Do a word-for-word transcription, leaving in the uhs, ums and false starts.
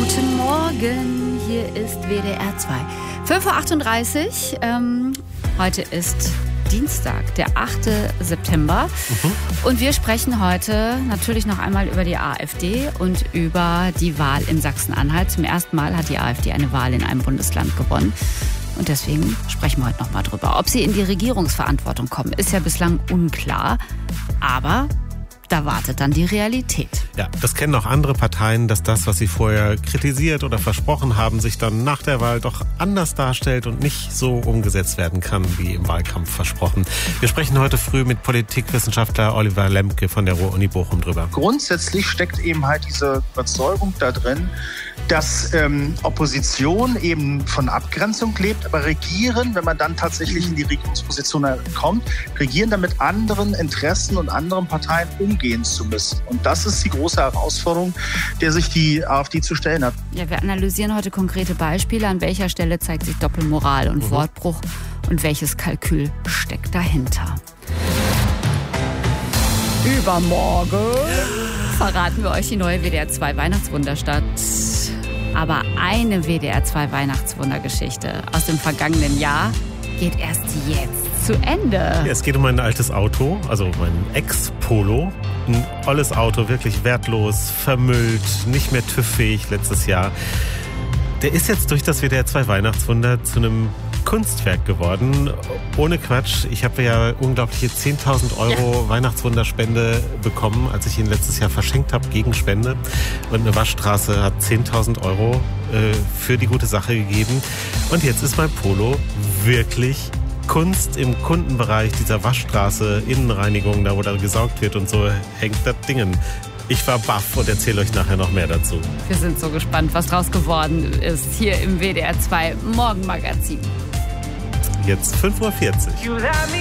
Guten Morgen, hier ist W D R zwei. fünf Uhr achtunddreißig, ähm, heute ist Dienstag, der achte September. Mhm. Und wir sprechen heute natürlich noch einmal über die AfD und über die Wahl in Sachsen-Anhalt. Zum ersten Mal hat die AfD eine Wahl in einem Bundesland gewonnen. Und deswegen sprechen wir heute noch mal drüber. Ob sie in die Regierungsverantwortung kommen, ist ja bislang unklar. Aber da wartet dann die Realität. Ja, das kennen auch andere Parteien, dass das, was sie vorher kritisiert oder versprochen haben, sich dann nach der Wahl doch anders darstellt und nicht so umgesetzt werden kann, wie im Wahlkampf versprochen. Wir sprechen heute früh mit Politikwissenschaftler Oliver Lemke von der Ruhr-Uni Bochum drüber. Grundsätzlich steckt eben halt diese Überzeugung da drin, dass ähm, Opposition eben von Abgrenzung lebt, aber regieren, wenn man dann tatsächlich in die Regierungsposition kommt, regieren damit anderen Interessen und anderen Parteien umgehen zu müssen. Und das ist die große Herausforderung, der sich die AfD zu stellen hat. Ja, wir analysieren heute konkrete Beispiele. An welcher Stelle zeigt sich Doppelmoral und mhm. Wortbruch und welches Kalkül steckt dahinter? Übermorgen verraten wir euch die neue W D R zwei Weihnachtswunderstadt. Aber eine W D R zwei Weihnachtswundergeschichte aus dem vergangenen Jahr geht erst jetzt zu Ende. Ja, es geht um ein altes Auto, also mein Ex-Polo. Ein olles Auto, wirklich wertlos, vermüllt, nicht mehr TÜV-fähig letztes Jahr. Der ist jetzt durch das W D R zwei Weihnachtswunder zu einem Kunstwerk geworden. Ohne Quatsch, ich habe ja unglaubliche zehntausend Euro ja. Weihnachtswunderspende bekommen, als ich ihn letztes Jahr verschenkt habe gegen Spende. Und eine Waschstraße hat zehntausend Euro äh, für die gute Sache gegeben. Und jetzt ist mein Polo wirklich Kunst im Kundenbereich dieser Waschstraße, Innenreinigung, da wo da gesaugt wird und so, hängt das Dingen. Ich war baff und erzähle euch nachher noch mehr dazu. Wir sind so gespannt, was draus geworden ist hier im W D R zwei Morgenmagazin. Jetzt fünf Uhr vierzig.